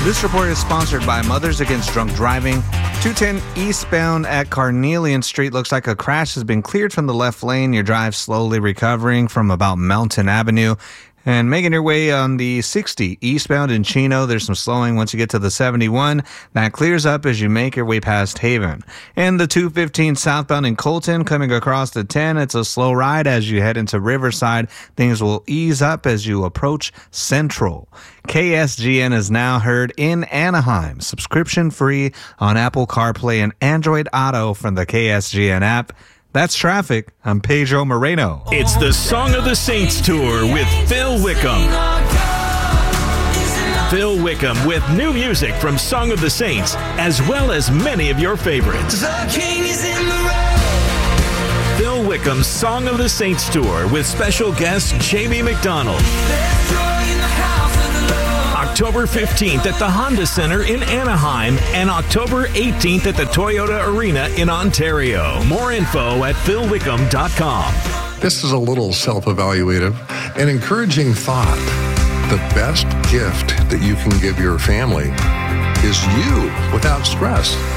This report is sponsored by Mothers Against Drunk Driving. 210 eastbound at Carnelian Street. Looks like a crash has been cleared from the left lane. Your drive slowly recovering from about Mountain Avenue. And making your way on the 60 eastbound in Chino, there's some slowing once you get to the 71. That clears up as you make your way past Haven. And the 215 southbound in Colton, coming across the 10, it's a slow ride as you head into Riverside. Things will ease up as you approach Central. KSGN is now heard in Anaheim, subscription free on Apple CarPlay and Android Auto from the KSGN app. That's traffic. I'm Pedro Moreno. It's the Song of the Saints Tour with Phil Wickham. Phil Wickham with new music from Song of the Saints, as well as many of your favorites. The King is in the road. Phil Wickham's Song of the Saints Tour with special guest Jamie McDonald. There's joy in the house of the Lord. October 15th at the Honda Center in Anaheim and October 18th at the Toyota Arena in Ontario. More info at philwickham.com. This is a little self-evaluative, an encouraging thought. The best gift that you can give your family is you without stress.